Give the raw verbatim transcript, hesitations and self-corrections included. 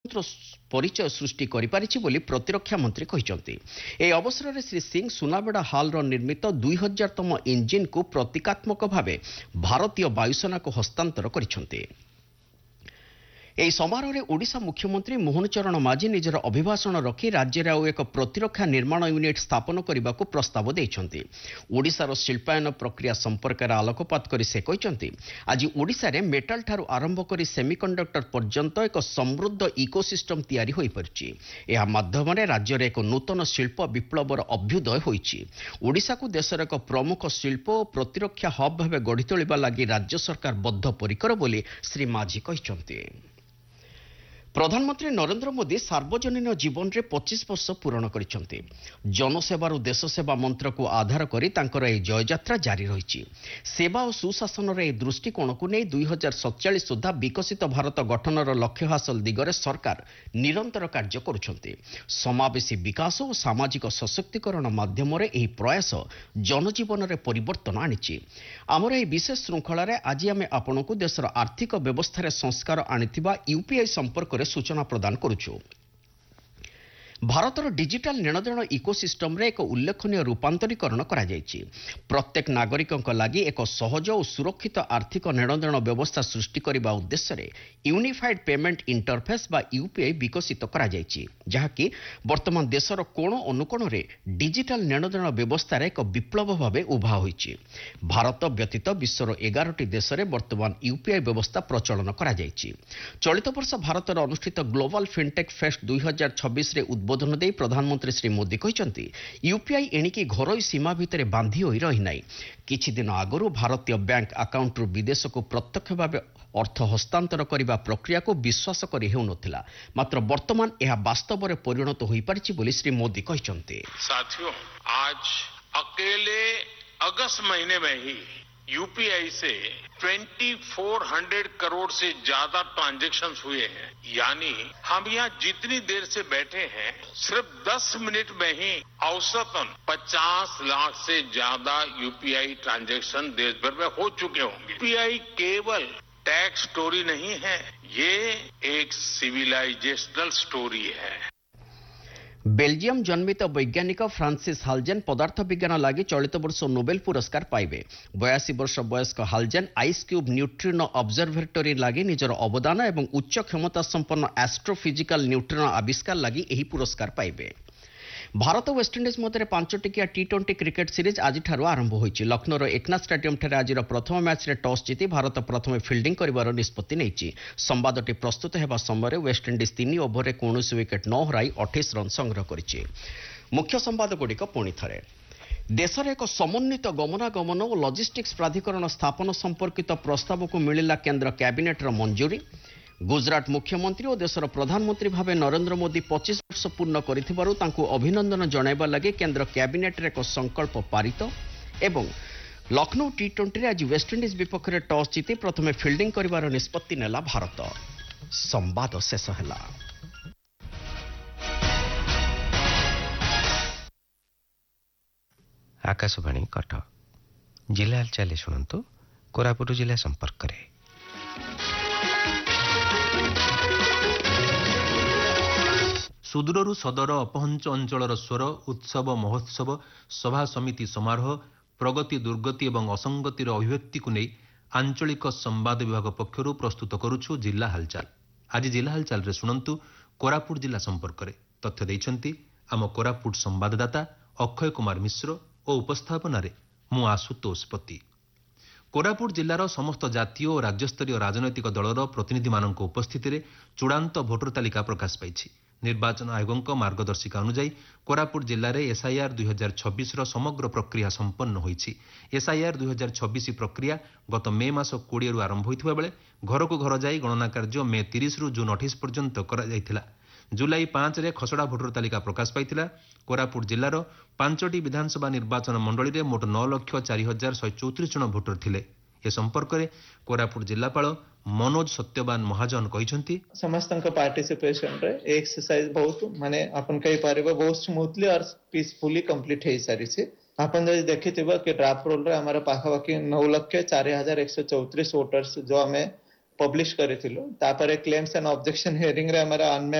परिचय सृष्टि करिपारिछि बोली प्रतिरक्षा मंत्री कहिसंती। ए अवसर में श्री सिंह सुनाबेड़ा हाल रो निर्मित दुई हजार तम इंजिन को प्रतीकात्मक भावे भारतीय वायुसेना को हस्तांतर करिसंती। ଏହି ସମାରୋହରେ ଓଡ଼ିଶା ମୁଖ୍ୟମନ୍ତ୍ରୀ ମୋହନ ଚରଣ ମାଝୀ ନିଜର ଅଭିଭାଷଣ ରଖି ରାଜ୍ୟରେ ଆଉ ଏକ ପ୍ରତିରକ୍ଷା ନିର୍ମାଣ ୟୁନିଟ୍ ସ୍ଥାପନ କରିବାକୁ ପ୍ରସ୍ତାବ ଦେଇଛନ୍ତି। ଓଡ଼ିଶାର ଶିଳ୍ପାୟନ ପ୍ରକ୍ରିୟା ସମ୍ପର୍କରେ ଆଲୋକପାତ କରି ସେ କହିଛନ୍ତି, ଆଜି ଓଡ଼ିଶାରେ ମେଟାଲ ଠାରୁ ଆରମ୍ଭ କରି ସେମିକଣ୍ଡକ୍ଟର ପର୍ଯ୍ୟନ୍ତ ଏକ ସମୃଦ୍ଧ ଇକୋସିଷ୍ଟମ ତିଆରି ହୋଇପାରିଛି। ଏହା ମାଧ୍ୟମରେ ରାଜ୍ୟରେ ଏକ ନୂତନ ଶିଳ୍ପ ବିପ୍ଳବର ଅଭ୍ୟୁଦୟ ହୋଇଛି। ଓଡ଼ିଶାକୁ ଦେଶର ଏକ ପ୍ରମୁଖ ଶିଳ୍ପ ଓ ପ୍ରତିରକ୍ଷା ହବ୍ ଭାବେ ଗଢ଼ି ତୋଳିବା ଲାଗି ରାଜ୍ୟ ସରକାର ବଦ୍ଧପରିକର ବୋଲି ଶ୍ରୀ ମାଝୀ କହିଛନ୍ତି। प्रधानमंत्री नरेंद्र मोदी सार्वजनीन जीवन रे पच्चीस वर्ष पूरण करिसंती। जनसेवारू देश सेवा मंत्र को आधार करी तांकर ए जययात्रा जारी रही। सेवा और सुशासन रे दृष्टिकोण को नहीं दुई हजार सतचालीस सुधा विकसित भारत गठनर लक्ष्य हासिल दिगरे सरकार निरंतर कार्य करुछंती। समावेशी विकास और सामाजिक सशक्तिकरण माध्यम रे एही प्रयास जनजीवन रे परिवर्तन आनिछि। आमर एही विशेष श्रृंखला रे आज आमे आपनकु देशर आर्थिक व्यवस्था रे संस्कार आनिथिबा यूपीआई संपर्क सूचना प्रदान करुछु। भारतर डिजिटल लेनदेन इकोसिस्टम रे एक उल्लेखनीय रूपांतरीकरण करा जायछि। प्रत्येक नागरिकक लागि एक सहज और सुरक्षित आर्थिक लेनदेन व्यवस्था सृष्टि करबा उद्देश्य रे यूनिफाइड पेमेंट इंटरफेस बा यूपीआई विकसित करा जायछि, जहाकि वर्तमान देशर कोण अनुकोण रे डिजिटल लेनदेन व्यवस्था रे एक विप्लव भावे उभा होइछि। भारत व्यतीत विश्वर एगार टी देश रे वर्तमान यूपीआई व्यवस्था प्रचलन करा जायछि। चलित वर्ष भारत रे अनुष्ठित ग्लोबल फिनटेक फेस्ट दुई हजार छब्बीस रे उद्बोधन दे प्रधानमंत्री श्री मोदी कहते यूपीआई एणिकी घरोई सीमा भितर बांधी होई रही नाही। किछि दिन आगरु भारतीय बैंक अकाउंट रु विदेश को प्रत्यक्ष भाव अर्थ हस्तांतर करने प्रक्रिया को विश्वास करि हेउनथिला, मात्र वर्तमान यह वास्तव में परिणत होई परिछि बोली श्री मोदी कहते। साथियों, आज अकेले अगस्त महीने में ही यूपीआई से चौबीस सौ करोड़ से ज्यादा ट्रांजैक्शंस हुए हैं। यानी हम यहाँ जितनी देर से बैठे हैं सिर्फ दस मिनट में ही औसतन पचास लाख से ज्यादा यूपीआई ट्रांजैक्शन देश भर में हो चुके होंगे। यूपीआई केवल टैक्स स्टोरी नहीं है, ये एक सिविलाइजेशनल स्टोरी है। बेल्जियम जन्मित वैज्ञानिक फ्रांसिस हालजेन पदार्थ विज्ञान लगी चलित वर्ष नोबेल पुरस्कार पाइबे। बयासी वर्ष वयस्क हालजेन आइस क्यूब न्यूट्रिनो ऑब्जर्वेटरी लगी निजर अवदान एवं उच्च क्षमता संपन्न एस्ट्रोफिजिकल न्यूट्रिनो आविष्कार लगी एही पुरस्कार पाइबे। भारत वेस्टइंडिज मध्य पांच टिकिया टी ट्वेंटी क्रिकेट सीरीज आज आरंभ होइछि। लखनौर एकनाथ स्टेडियम ठारे आज प्रथम मैच रे टॉस जीति भारत प्रथम फिल्डिंग करिवार निष्पत्ति नेइछि। संवादटी प्रस्तुत हेबा समय वेस्टइंडिज तीन ओभर रे कौनसी विकेट न हराई अठाईस रन संग्रह करिछि। मुख्य संवाद गुड़िक पुणी थरे। देशर एक समन्वित गमनागमन और लॉजिस्टिक्स प्राधिकरण स्थापन संपर्कित प्रस्ताव को मिलिला केंद्र कैबिनेट रो मंजूरी। गुजरात मुख्यमंत्री और देशर प्रधानमंत्री भावे नरेंद्र मोदी पच्चीस वर्ष पूर्ण करिथिबारु तांकु अभिनंदन जणाइबा लागि केंद्र कैबिनेट रे एक संकल्प पारित। एवं लखनऊ टी ट्वेंटी आज वेस्टइंडिज विपक्ष में टॉस जीति प्रथमे फिल्डिंग करिवार निष्पत्ति नेला भारत। संवाद शेष ହେଲା। आकाशवाणी कटक जिला चले शुणु कोरापुट जिला संपर्क रे। सुदूररू सदर अपहंच अंचलर स्वर उत्सव महोत्सव सभा समिति समारोह प्रगति दुर्गति एवं असंगतिर अभिव्यक्ति को नहीं आंचलिक संवाद विभाग पक्षर प्रस्तुत करुछु जिला हालचाल। आज जिला हालचाल रे शुणंतु कोरापुट जिला संपर्क रे। तथ्य दैछंती आम कोरापुट संवाददाता अक्षय कुमार मिश्र और उपस्थापन रे मु आशुतोष पति। कोरापुट जिलार समस्त जातीय और राज्यस्तरीय राजनैतिक दलर प्रतिनिधि मानक उपस्थिति रे चूड़ांत भोटर तालिका प्रकाश पाइछि। निर्वाचन आयोगों मार्गदर्शिका अनुଯାୟୀ कोरापुट जिले में एसआईआर दुई हजार छब्बीस समग्र प्रक्रिया संपन्न होइछि। एसआईआर दुई हजार छब्बीस प्रक्रिया गत मे मास कोड़े रु आरंभ होइथिबा बेले घर को घर जाई गणना कार्य मे तीस रु जून अठाईस पर्यंत करा जायथिला। जुलाई पांच रे खसड़ा भोटर तालिका प्रकाश पाइथिला। कोरापुट जिलार पांचटी विधानसभा निर्वाचन मंडली रे मोट नौ लक्ष चार हजार शहे चौतीस जन भोटर थिले। ए संपर्क में कोरापुट जिलापाल मनोज सत्यवान महाजन कहते समस्त पार्टिसिपेशन रे एक्सरसाइज बहुत माने अपन कही पारिबो बहुत स्मूथली और पीसफुली कंप्लीट हो सारी से। अपन जब देखिथिबा कि ड्राफ्ट रोल रे हमारे पाखापाखि नौ लक्ष चार हजार एक सौ चौतीस वोटर्स जो हमें पब्लिश करिथिलो। तापर क्लेम्स एंड ऑब्जेक्शन हियरिंग रे हमारा